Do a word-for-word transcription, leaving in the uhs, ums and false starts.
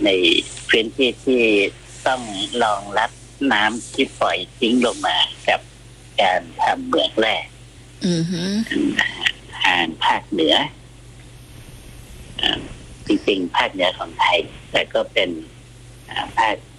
ในพื้นที่ที่ต้องรองรับน้ำที่ปล่อยทิ้งลงมากับการทำเหมืองแร่ทางภาคเหนือจริงๆภาคเหนือของไทยแต่ก็เป็นภาค